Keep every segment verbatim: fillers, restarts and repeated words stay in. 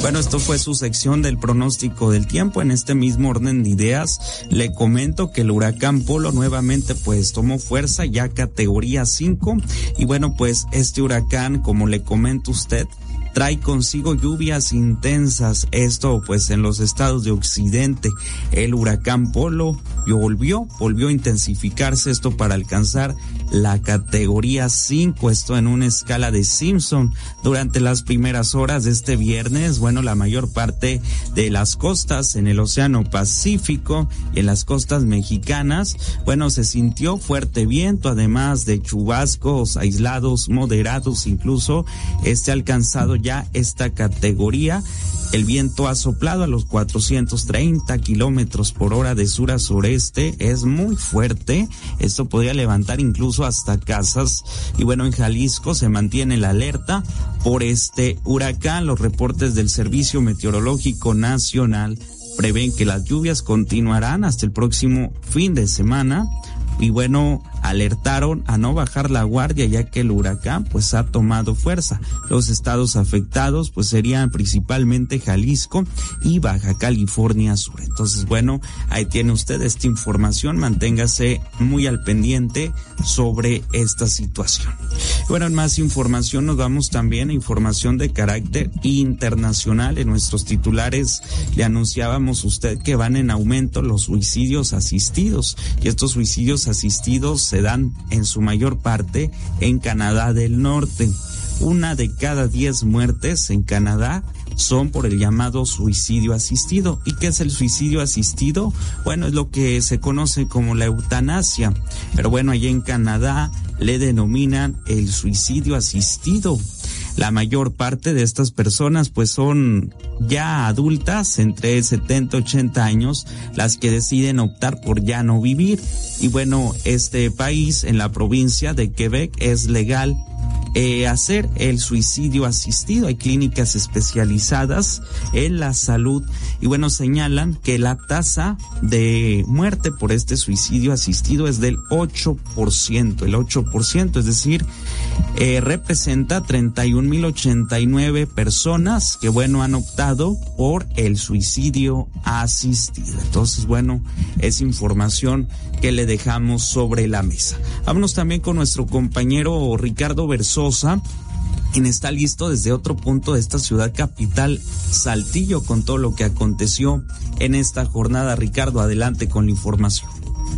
Bueno, esto fue su sección del pronóstico del tiempo. En este mismo orden de ideas, le comento que el huracán Polo nuevamente pues tomó fuerza, ya categoría cinco. Y bueno, pues este huracán, como le comento a usted, trae consigo lluvias intensas, esto pues en los estados de occidente. El huracán Polo volvió, volvió a intensificarse, esto para alcanzar la categoría cinco, esto en una escala de Simpson. Durante las primeras horas de este viernes, bueno, la mayor parte de las costas en el Océano Pacífico y en las costas mexicanas, bueno, se sintió fuerte viento, además de chubascos aislados, moderados, incluso este ha alcanzado ya esta categoría. El viento ha soplado a los cuatrocientos treinta kilómetros por hora de sur a sureste, es muy fuerte, esto podría levantar incluso hasta casas. Y bueno, en Jalisco se mantiene la alerta por este huracán. Los reportes del Servicio Meteorológico Nacional prevén que las lluvias continuarán hasta el próximo fin de semana. Y bueno, alertaron a no bajar la guardia ya que el huracán pues ha tomado fuerza. Los estados afectados pues serían principalmente Jalisco y Baja California Sur. Entonces bueno, ahí tiene usted esta información, manténgase muy al pendiente sobre esta situación. Bueno, en más información nos vamos también a información de carácter internacional. En nuestros titulares le anunciábamos a usted que van en aumento los suicidios asistidos, y estos suicidios asistidos se dan en su mayor parte en Canadá del Norte. Una de cada diez muertes en Canadá son por el llamado suicidio asistido. ¿Y qué es el suicidio asistido? Bueno, es lo que se conoce como la eutanasia, pero bueno, allá en Canadá le denominan el suicidio asistido. La mayor parte de estas personas pues son ya adultas, entre setenta y ochenta años, las que deciden optar por ya no vivir. Y bueno, este país, en la provincia de Quebec, es legal Eh, hacer el suicidio asistido. Hay clínicas especializadas en la salud y bueno, señalan que la tasa de muerte por este suicidio asistido es del ocho por ciento, el ocho por ciento, es decir, eh, representa treinta y un mil ochenta y nueve personas que bueno han optado por el suicidio asistido. Entonces bueno, es información que le dejamos sobre la mesa. Vámonos también con nuestro compañero Ricardo Versosa, quien está listo desde otro punto de esta ciudad capital, Saltillo, con todo lo que aconteció en esta jornada. Ricardo, adelante con la información.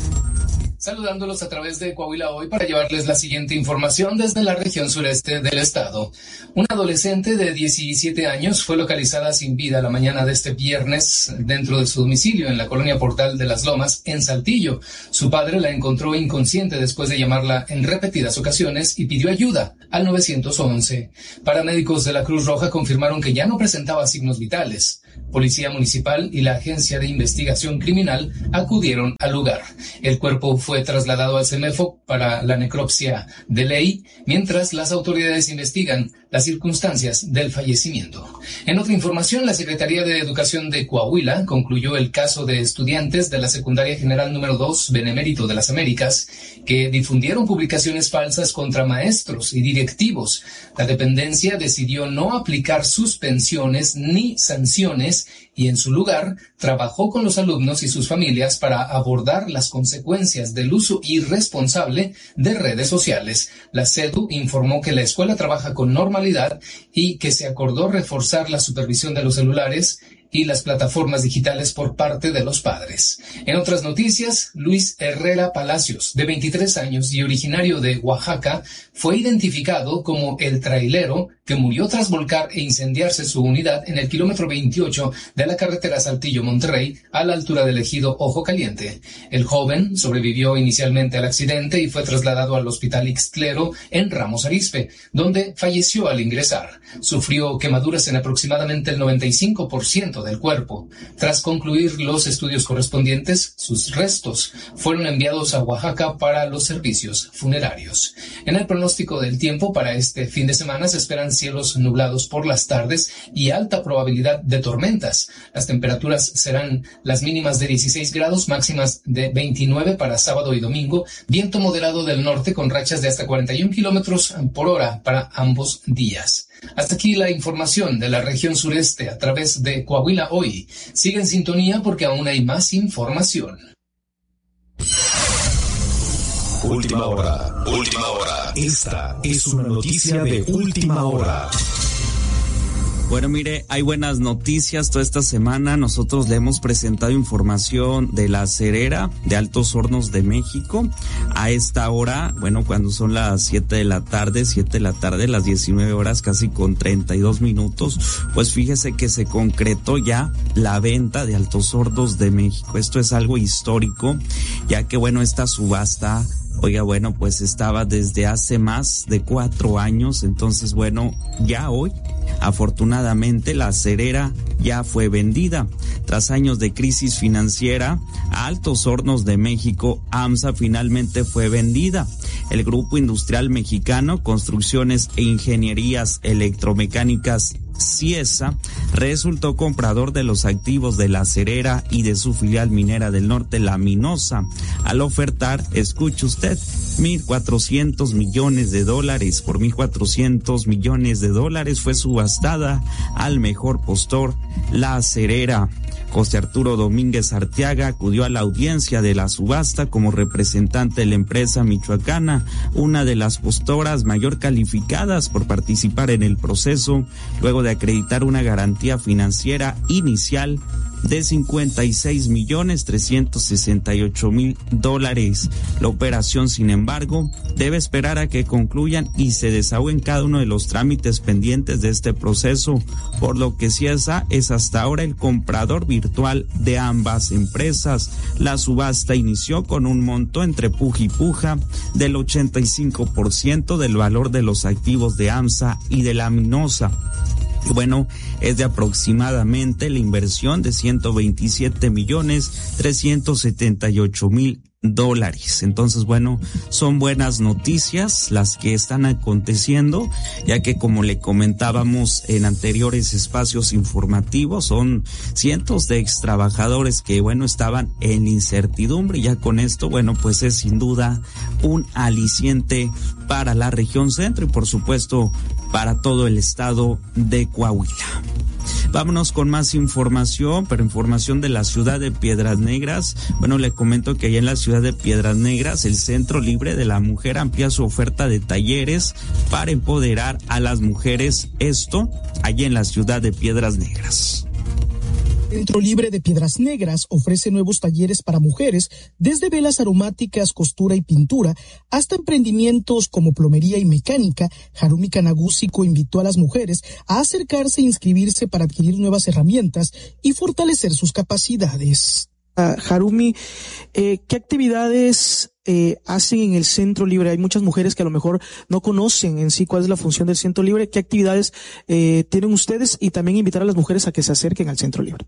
Saludándolos a través de Coahuila Hoy para llevarles la siguiente información desde la región sureste del estado. Una adolescente de diecisiete años fue localizada sin vida la mañana de este viernes dentro de su domicilio en la colonia Portal de las Lomas, en Saltillo. Su padre la encontró inconsciente después de llamarla en repetidas ocasiones y pidió ayuda al nueve once. Paramédicos de la Cruz Roja confirmaron que ya no presentaba signos vitales. Policía Municipal y la Agencia de Investigación Criminal acudieron al lugar. El cuerpo fue trasladado al CEMEFO para la necropsia de ley, mientras las autoridades investigan las circunstancias del fallecimiento. En otra información, la Secretaría de Educación de Coahuila concluyó el caso de estudiantes de la Secundaria General número dos Benemérito de las Américas que difundieron publicaciones falsas contra maestros y directivos. La dependencia decidió no aplicar suspensiones ni sanciones y en su lugar trabajó con los alumnos y sus familias para abordar las consecuencias del uso irresponsable de redes sociales. La SEDU informó que la escuela trabaja con normalidad y que se acordó reforzar la supervisión de los celulares y las plataformas digitales por parte de los padres. En otras noticias, Luis Herrera Palacios, de veintitrés años y originario de Oaxaca, fue identificado como el trailero que murió tras volcar e incendiarse su unidad en el kilómetro veintiocho de la carretera Saltillo-Monterrey, a la altura del ejido Ojo Caliente. El joven sobrevivió inicialmente al accidente y fue trasladado al hospital Ixtlero en Ramos Arizpe, donde falleció al ingresar. Sufrió quemaduras en aproximadamente el noventa y cinco por ciento completo del cuerpo. Tras concluir los estudios correspondientes, sus restos fueron enviados a Oaxaca para los servicios funerarios. En el pronóstico del tiempo para este fin de semana se esperan cielos nublados por las tardes y alta probabilidad de tormentas. Las temperaturas serán las mínimas de dieciséis grados, máximas de veintinueve para sábado y domingo. Viento moderado del norte con rachas de hasta cuarenta y un kilómetros por hora para ambos días. Hasta aquí la información de la región sureste a través de Coahuila Hoy. Sigue en sintonía porque aún hay más información. Última hora, última hora. Esta es una noticia de última hora. Bueno, mire, hay buenas noticias toda esta semana. Nosotros le hemos presentado información de la acerera de Altos Hornos de México. A esta hora, bueno, cuando son las siete de la tarde, siete de la tarde, las diecinueve horas, casi con treinta y dos minutos, pues fíjese que se concretó ya la venta de Altos Hornos de México. Esto es algo histórico, ya que, bueno, esta subasta, oiga, bueno, pues estaba desde hace más de cuatro años. Entonces, bueno, ya hoy, afortunadamente, la acerera ya fue vendida. Tras años de crisis financiera, a Altos Hornos de México, AMSA finalmente fue vendida. El Grupo Industrial Mexicano, Construcciones e Ingenierías Electromecánicas Ciesa, resultó comprador de los activos de la acerera y de su filial minera del norte, La Minosa, al ofertar, escuche usted, mil cuatrocientos millones de dólares. Por mil cuatrocientos millones de dólares fue subastada al mejor postor, la acerera. José Arturo Domínguez Arteaga acudió a la audiencia de la subasta como representante de la empresa michoacana, una de las postoras mayor calificadas por participar en el proceso, luego de acreditar una garantía financiera inicial de cincuenta y seis millones trescientos sesenta y ocho mil dólares. La operación, sin embargo, debe esperar a que concluyan y se desahoguen cada uno de los trámites pendientes de este proceso, por lo que Ciesa es hasta ahora el comprador virtual de ambas empresas. La subasta inició con un monto entre puja y puja del ochenta y cinco por ciento del valor de los activos de AMSA y de La Minosa. Y bueno, es de aproximadamente la inversión de ciento veintisiete millones trescientos setenta y ocho mil dólares. Entonces, bueno, son buenas noticias las que están aconteciendo, ya que, como le comentábamos en anteriores espacios informativos, son cientos de ex trabajadores que, bueno, estaban en incertidumbre, y ya con esto, bueno, pues es sin duda un aliciente para la región centro y, por supuesto, para todo el estado de Coahuila. Vámonos con más información, pero información de la ciudad de Piedras Negras. Bueno, le comento que allá en la ciudad de Piedras Negras, el Centro Libre de la Mujer amplía su oferta de talleres para empoderar a las mujeres. Esto allá en la ciudad de Piedras Negras. Centro Libre de Piedras Negras ofrece nuevos talleres para mujeres, desde velas aromáticas, costura y pintura, hasta emprendimientos como plomería y mecánica. Harumi Kanagusiko invitó a las mujeres a acercarse e inscribirse para adquirir nuevas herramientas y fortalecer sus capacidades. Uh, Harumi, eh, ¿qué actividades eh, hacen en el Centro Libre? Hay muchas mujeres que a lo mejor no conocen en sí cuál es la función del Centro Libre. ¿Qué actividades eh, tienen ustedes? Y también invitar a las mujeres a que se acerquen al Centro Libre.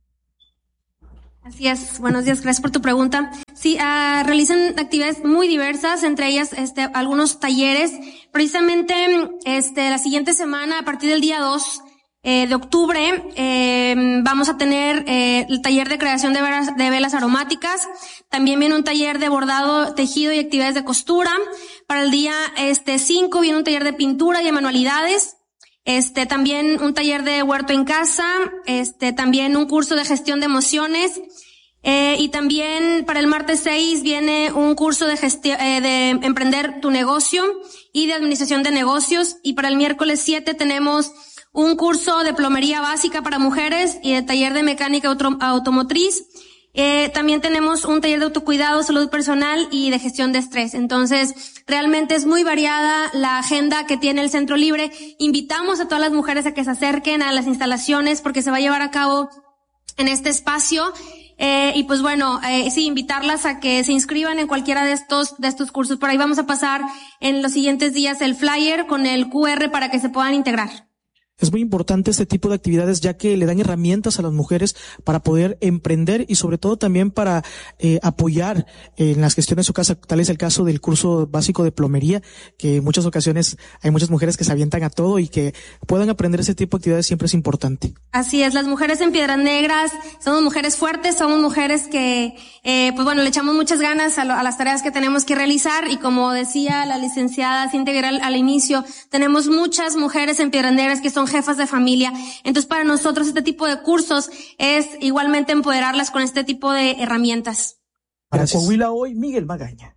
Así es, buenos días, gracias por tu pregunta. Sí, uh, realizan actividades muy diversas, entre ellas este algunos talleres. Precisamente este la siguiente semana, a partir del día dos eh, de octubre, eh, vamos a tener eh, el taller de creación de velas, de velas aromáticas. También viene un taller de bordado, tejido y actividades de costura. Para el día este cinco viene un taller de pintura y de manualidades. Este, también un taller de huerto en casa, este, también un curso de gestión de emociones, eh, y también para el martes seis viene un curso de gestión, eh, de emprender tu negocio y de administración de negocios, y para el miércoles siete tenemos un curso de plomería básica para mujeres y de taller de mecánica auto, automotriz. Eh, también tenemos un taller de autocuidado, salud personal y de gestión de estrés. Entonces, realmente es muy variada la agenda que tiene el Centro Libre. Invitamos a todas las mujeres a que se acerquen a las instalaciones porque se va a llevar a cabo en este espacio. Eh, y pues bueno, eh, sí, invitarlas a que se inscriban en cualquiera de estos, de estos cursos. Por ahí vamos a pasar en los siguientes días el flyer con el Q R para que se puedan integrar. Es muy importante este tipo de actividades, ya que le dan herramientas a las mujeres para poder emprender y sobre todo también para eh, apoyar eh, en las gestiones de su casa. Tal es el caso del curso básico de plomería, que en muchas ocasiones hay muchas mujeres que se avientan a todo y que puedan aprender ese tipo de actividades siempre es importante. Así es, las mujeres en Piedras Negras somos mujeres fuertes, somos mujeres que, eh, pues bueno, le echamos muchas ganas a, lo, a las tareas que tenemos que realizar y como decía la licenciada Cintia Guerral al inicio, tenemos muchas mujeres en Piedras Negras que son jefas de familia. Entonces, para nosotros este tipo de cursos es igualmente empoderarlas con este tipo de herramientas. Para Coahuila Hoy, Miguel Magaña.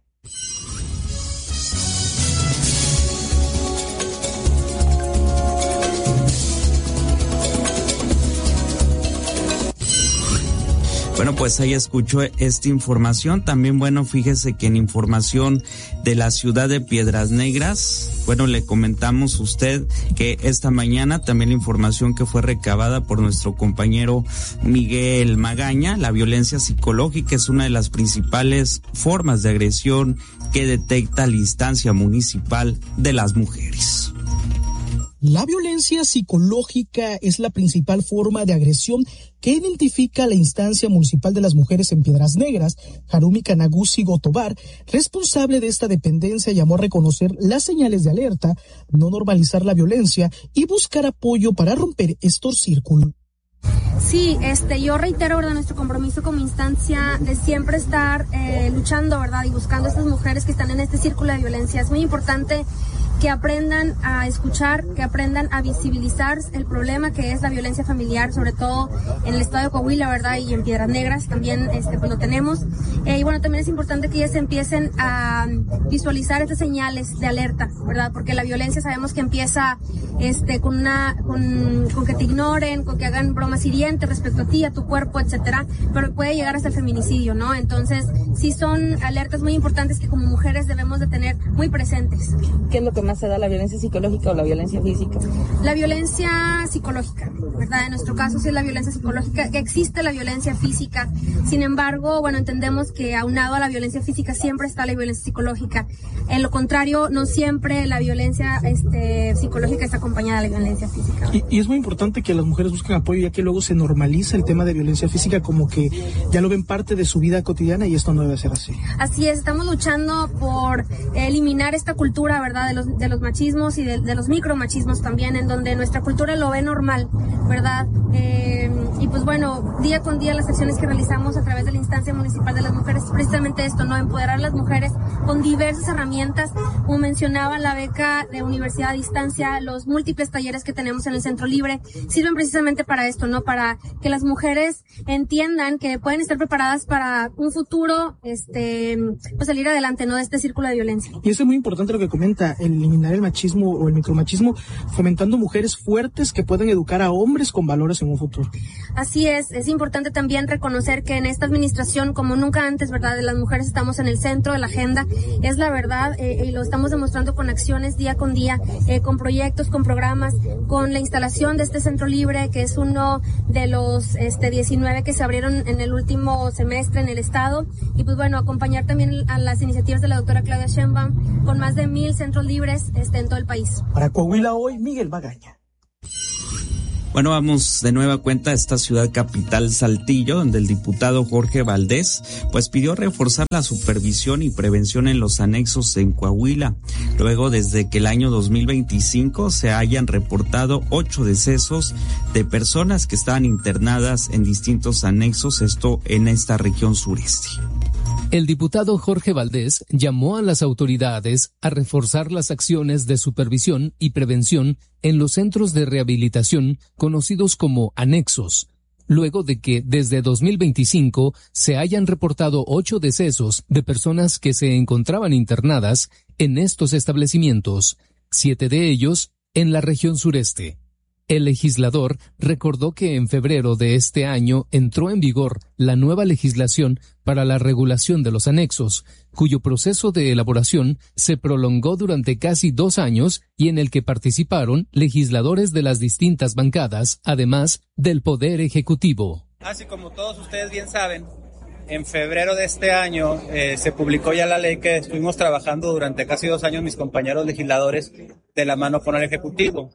Bueno, pues ahí escuchó esta información. También, bueno, fíjese que en información de la ciudad de Piedras Negras, bueno, le comentamos a usted que esta mañana también la información que fue recabada por nuestro compañero Miguel Magaña, la violencia psicológica es una de las principales formas de agresión que detecta la instancia municipal de las mujeres. La violencia psicológica es la principal forma de agresión que identifica la instancia municipal de las mujeres en Piedras Negras. Harumi Kanaguchi Gotobar, responsable de esta dependencia, llamó a reconocer las señales de alerta, no normalizar la violencia y buscar apoyo para romper estos círculos. Sí, este, yo reitero, ¿verdad?, nuestro compromiso como instancia de siempre estar eh, luchando, ¿verdad?, y buscando a estas mujeres que están en este círculo de violencia. Es muy importante que aprendan a escuchar, que aprendan a visibilizar el problema que es la violencia familiar, sobre todo en el estado de Coahuila, ¿verdad?, y en Piedras Negras también este, pues lo tenemos. Eh, y bueno, también es importante que ellas empiecen a visualizar estas señales de alerta, ¿verdad?, porque la violencia sabemos que empieza este, con, una, con, con que te ignoren, con que hagan bromas hirientes respecto a ti, a tu cuerpo, etcétera, pero puede llegar hasta el feminicidio, ¿no? Entonces, sí son alertas muy importantes que como mujeres debemos de tener muy presentes. ¿Qué es lo que más se da, la violencia psicológica o la violencia física? La violencia psicológica, ¿verdad? En nuestro caso sí es la violencia psicológica, que existe la violencia física. Sin embargo, bueno, entendemos que aunado a la violencia física siempre está la violencia psicológica. En lo contrario, no siempre la violencia este, psicológica está acompañada de la violencia física. Y, y es muy importante que las mujeres busquen apoyo, ya que luego se normaliza el tema de violencia física como que ya lo ven parte de su vida cotidiana y esto no debe ser así. Así es, estamos luchando por eliminar esta cultura, ¿verdad?, de los, de los machismos y de, de los micromachismos también, en donde nuestra cultura lo ve normal, ¿verdad? Eh, y pues bueno, día con día las acciones que realizamos a través de la instancia municipal de las mujeres es precisamente esto, ¿no? Empoderar a las mujeres con diversas herramientas, como mencionaba la beca de universidad a distancia, los múltiples talleres que tenemos en el Centro Libre, sirven precisamente para esto, ¿no? Para que las mujeres entiendan que pueden estar preparadas para un futuro, este, pues salir adelante, ¿no?, de este círculo de violencia. Y eso es muy importante lo que comenta, eliminar el machismo o el micromachismo, fomentando mujeres fuertes que puedan educar a hombres con valores en un futuro. Así es, es importante también reconocer que en esta administración, como nunca antes, ¿verdad?, las mujeres estamos en el centro de la agenda, es la verdad, eh, y lo estamos demostrando con acciones día con día, eh, con proyectos, con programas, con la instalación de este Centro Libre, que es uno de los este, diecinueve que se abrieron en el último semestre en el estado, y pues bueno, acompañar también a las iniciativas de la doctora Claudia Sheinbaum con más de mil centros libres este, en todo el país. Para Coahuila Hoy, Miguel Magaña. Bueno, vamos de nueva cuenta a esta ciudad capital Saltillo, donde el diputado Jorge Valdés pues pidió reforzar la supervisión y prevención en los anexos en Coahuila. Luego, desde que el año dos mil veinticinco se hayan reportado ocho decesos de personas que estaban internadas en distintos anexos, esto en esta región sureste. El diputado Jorge Valdés llamó a las autoridades a reforzar las acciones de supervisión y prevención en los centros de rehabilitación conocidos como anexos, luego de que desde dos mil veinticinco se hayan reportado ocho decesos de personas que se encontraban internadas en estos establecimientos, siete de ellos en la región sureste. El legislador recordó que en febrero de este año entró en vigor la nueva legislación para la regulación de los anexos, cuyo proceso de elaboración se prolongó durante casi dos años y en el que participaron legisladores de las distintas bancadas, además del Poder Ejecutivo. Así como todos ustedes bien saben, en febrero de este año eh, se publicó ya la ley que estuvimos trabajando durante casi dos años mis compañeros legisladores de la mano con el Ejecutivo.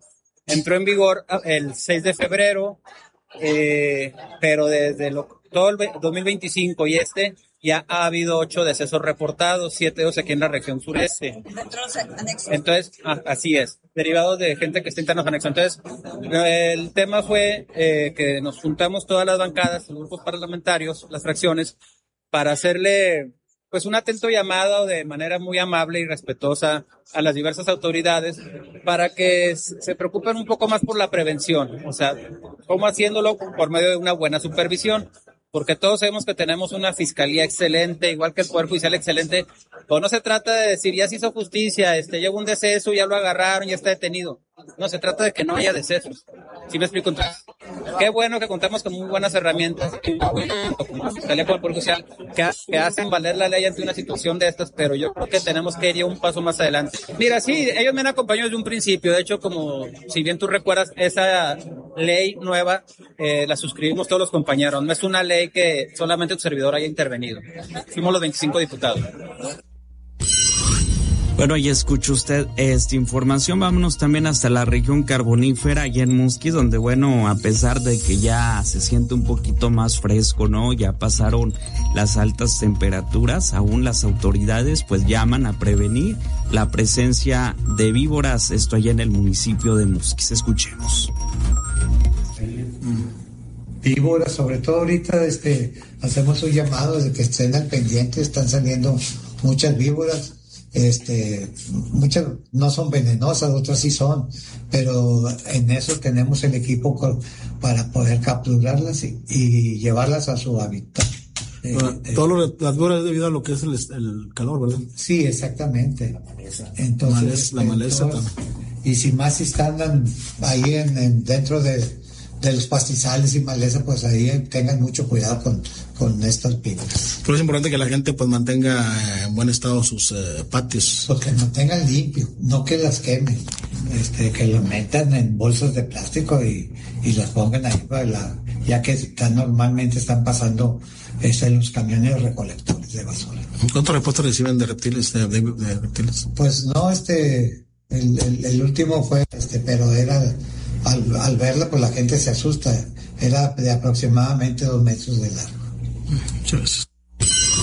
entró en vigor el seis de febrero, eh, pero desde lo, todo el dos mil veinticinco y este ya ha habido ocho decesos reportados, siete de ellos aquí en la región sureste. Entonces, ah, así es, derivados de gente que está internos anexos. Entonces, el tema fue eh, que nos juntamos todas las bancadas, los grupos parlamentarios, las fracciones, para hacerle pues un atento llamado de manera muy amable y respetuosa a las diversas autoridades para que se preocupen un poco más por la prevención, o sea, cómo haciéndolo por medio de una buena supervisión. Porque todos sabemos que tenemos una fiscalía excelente, igual que el Poder Judicial excelente, pero no se trata de decir, ya se hizo justicia, este, lleva un deceso, ya lo agarraron, ya está detenido. No, se trata de que no haya decesos. ¿Sí me explico? Entonces, qué bueno que contamos con muy buenas herramientas, como la Fiscalía como el Poder Judicial, que, que hacen valer la ley ante una situación de estas, pero yo creo que tenemos que ir un paso más adelante. Mira, sí, ellos me han acompañado desde un principio, de hecho, como, si bien tú recuerdas, esa ley nueva, eh, la suscribimos todos los compañeros, no es una ley que solamente tu servidor haya intervenido. Fuimos los veinticinco diputados. Bueno, ya escucha usted esta información. Vámonos también hasta la región carbonífera, allá en Musquis, donde, bueno, a pesar de que ya se siente un poquito más fresco, ¿no? Ya pasaron las altas temperaturas, aún las autoridades pues llaman a prevenir la presencia de víboras, esto allá en el municipio de Musquis. Escuchemos. Víboras, sobre todo ahorita, este, hacemos un llamado de que estén al pendiente, están saliendo muchas víboras. Este, muchas no son venenosas, otras sí son, pero en eso tenemos el equipo para poder capturarlas y, y llevarlas a su hábitat. Eh, eh, todo lo, las víboras es debido a lo que es el, el calor, ¿verdad? Sí, exactamente. Entonces, maleza, la maleza entonces, y si más si están ahí en, en dentro de, de los pastizales y maleza, pues ahí tengan mucho cuidado con, con estas víboras. Pero es importante que la gente pues mantenga en buen estado sus eh, patios. Pues que mantengan limpio, no que las quemen, este, que lo metan en bolsas de plástico y, y las pongan ahí para la, ya que están, normalmente están pasando este, los camiones recolectores de basura. ¿Cuántos repuestos reciben de reptiles, de, de, de reptiles? Pues no, este, el, el, el último fue, este, pero era, al, al verla pues la gente se asusta, era de aproximadamente dos metros de largo. Muchas gracias.